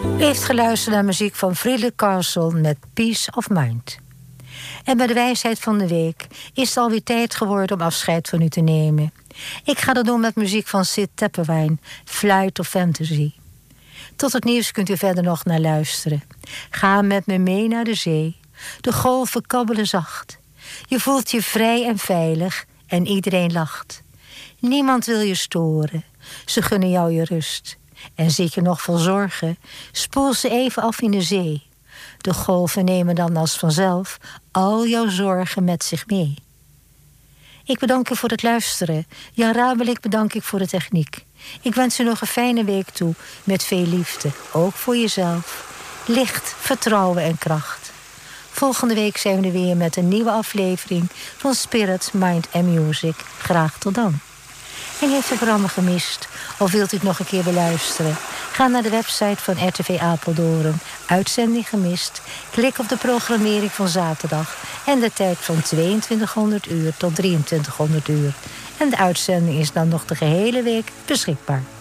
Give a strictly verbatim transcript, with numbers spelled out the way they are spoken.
U heeft geluisterd naar muziek van Friedrich Carlsson met Peace of Mind. En bij de wijsheid van de week is het alweer tijd geworden om afscheid van u te nemen. Ik ga dat doen met muziek van Sid Tepperwein, Flight of Fantasy. Tot het nieuws kunt u verder nog naar luisteren. Ga met me mee naar de zee. De golven kabbelen zacht. Je voelt je vrij en veilig en iedereen lacht. Niemand wil je storen. Ze gunnen jou je rust. En zit je nog vol zorgen, spoel ze even af in de zee. De golven nemen dan als vanzelf al jouw zorgen met zich mee. Ik bedank u voor het luisteren. Jan Rabelik bedank ik voor de techniek. Ik wens u nog een fijne week toe met veel liefde, ook voor jezelf. Licht, vertrouwen en kracht. Volgende week zijn we er weer met een nieuwe aflevering van Spirit, Mind and Music. Graag tot dan. En heeft u het programma gemist of wilt u het nog een keer beluisteren? Ga naar de website van R T V Apeldoorn, uitzending gemist. Klik op de programmering van zaterdag en de tijd van tweeëntwintighonderd uur tot drieëntwintighonderd uur. En de uitzending is dan nog de gehele week beschikbaar.